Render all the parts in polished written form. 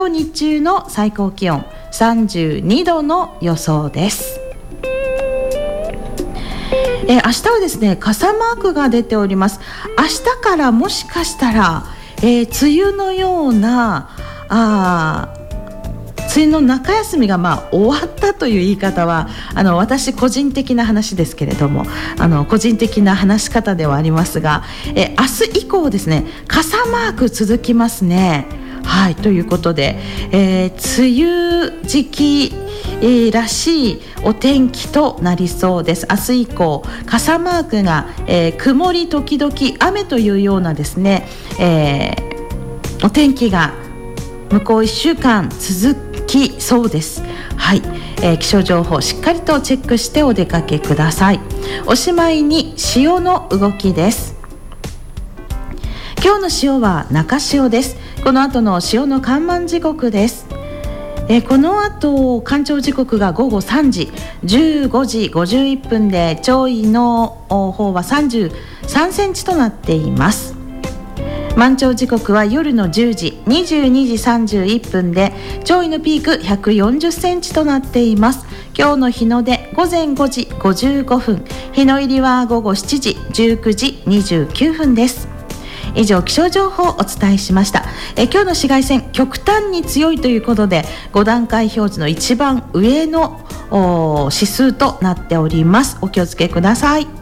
日中の最高気温32度の予想です。明日はですね、傘マークが出ております。明日からもしかしたら、梅雨のような梅雨の中休みが終わったという言い方は私個人的な話ですけれども、個人的な話し方ではありますが、明日以降ですね、傘マーク続きますね。はい、ということで、梅雨時期らしいお天気となりそうです。明日以降傘マークが、曇り時々雨というようなですね、お天気が向こう1週間続きそうです。はい、気象情報しっかりとチェックしてお出かけください。おしまいに潮の動きです。今日の潮は中潮です。この後の潮の干満時刻です。この後干潮時刻が午後3時15時51分で潮位の方は33センチとなっています。満潮時刻は夜の10時22時31分で潮位のピーク140センチとなっています。今日の日の出午前5時55分、日の入りは午後7時19時29分です。以上、気象情報をお伝えしました。今日の紫外線極端に強いということで5段階表示の一番上の指数となっております。お気をつけください。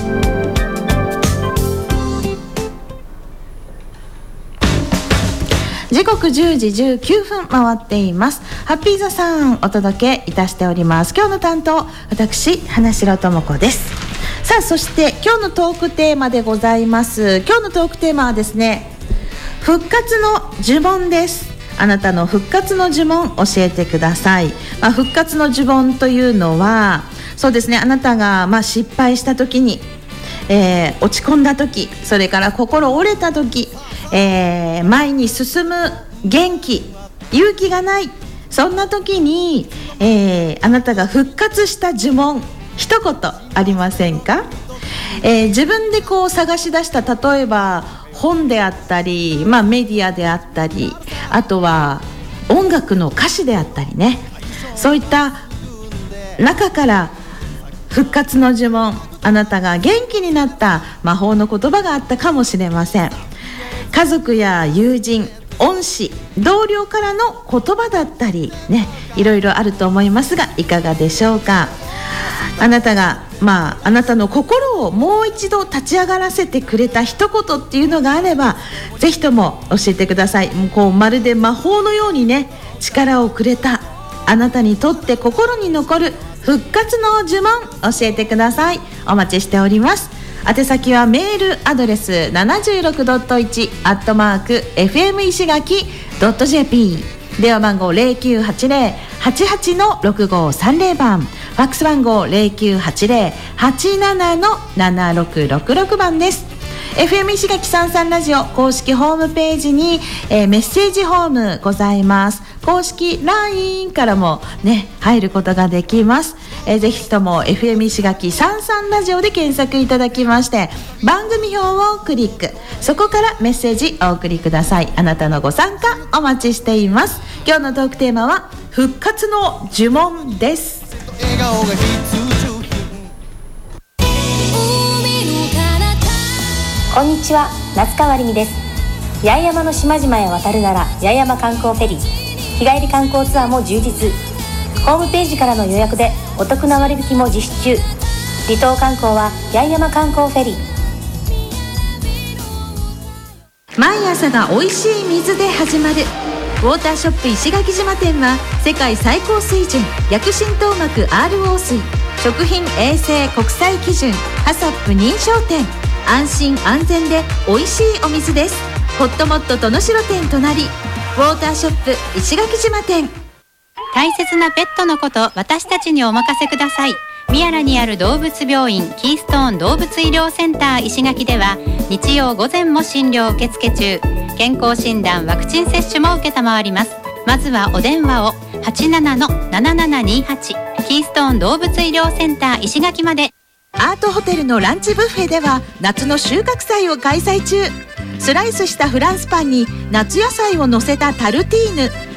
時刻10時19分回っています。ハッピーザさんお届けいたしております。今日の担当、私花城智子です。さあ、そして今日のトークテーマでございます。今日のトークテーマはですね、復活の呪文です。あなたの復活の呪文教えてください。復活の呪文というのはそうですね、あなたが失敗した時に、落ち込んだ時、それから心折れた時、前に進む元気、勇気がない、そんな時に、あなたが復活した呪文一言ありませんか？自分で探し出した、例えば本であったり、メディアであったり、あとは音楽の歌詞であったりね、そういった中から復活の呪文、あなたが元気になった魔法の言葉があったかもしれません。家族や友人、恩師、同僚からの言葉だったりね、いろいろあると思いますが、いかがでしょうか。あなたがあなたの心をもう一度立ち上がらせてくれた一言っていうのがあれば、ぜひとも教えてください。まるで魔法のようにね、力をくれたあなたにとって心に残る復活の呪文教えてください。お待ちしております。宛先はメールアドレス 76.1@fm 石垣 .jp、 電話番号 0980-88-6530 番、ファックス番号 0980-87-7666 番です。 FM 石垣33ラジオ公式ホームページに、メッセージホームございます。公式 LINE からもね、入ることができます。ぜひとも FM 石垣33ラジオで検索いただきまして、番組表をクリック、そこからメッセージお送りください。あなたのご参加お待ちしています。今日のトークテーマは復活の呪文です。 こんにちは、夏川りみです。八重山の島々へ渡るなら八重山観光フェリー、日帰り観光ツアーも充実。ホームページからの予約でお得な割引も実施中。離島観光は八重山観光フェリー。 毎朝が美味しい水で始まるウォーターショップ石垣島店は、世界最高水準薬浸透膜 RO 水、食品衛生国際基準ハサップ認証店、安心安全で美味しいお水です。ホットモット殿城店隣、ウォーターショップ石垣島店。 大切なペットのこと、私たちにお任せください。宮良にある動物病院キーストーン動物医療センター石垣では、日曜午前も診療受付中。健康診断、ワクチン接種も受けたまわります。まずはお電話を 87-7728 キーストーン動物医療センター石垣まで。 アートホテルのランチブッフェでは夏の収穫祭を開催中。スライスしたフランスパンに夏野菜を乗せたタルティーヌ、